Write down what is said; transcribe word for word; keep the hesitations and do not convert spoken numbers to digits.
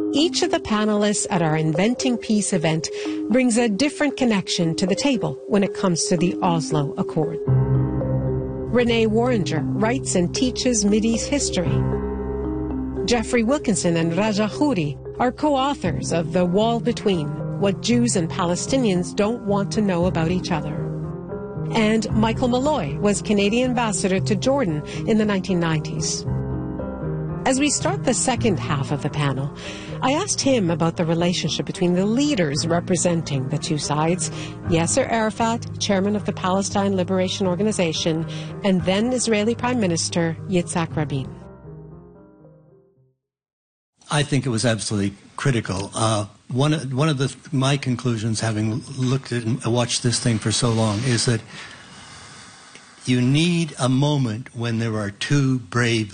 Each of the panelists at our Inventing Peace event brings a different connection to the table when it comes to the Oslo Accord. Renee Warringer writes and teaches Mideast history. Jeffrey Wilkinson and Raja Khoury are co-authors of The Wall Between, What Jews and Palestinians Don't Want to Know About Each Other. And Michael Malloy was Canadian ambassador to Jordan in the nineteen nineties. As we start the second half of the panel, I asked him about the relationship between the leaders representing the two sides, Yasser Arafat, chairman of the Palestine Liberation Organization, and then Israeli Prime Minister Yitzhak Rabin. I think it was absolutely critical. Uh, one, one of the, my conclusions, having looked at and watched this thing for so long, is that you need a moment when there are two brave